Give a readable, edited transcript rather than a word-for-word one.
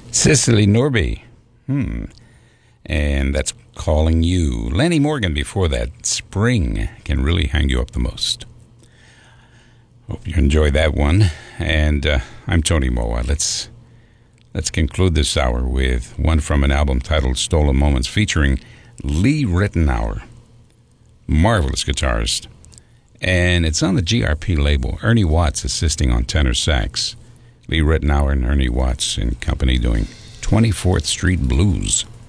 Cicely Norby. And that's Calling You. Lenny Morgan before that. Spring can really hang you up the most. Hope you enjoyed that one. And I'm Tony Moa. Let's conclude this hour with one from an album titled Stolen Moments featuring Lee Ritenour. Marvelous guitarist. And it's on the GRP label. Ernie Watts assisting on tenor sax. Lee Ritenour and Ernie Watts in company doing 24th Street Blues.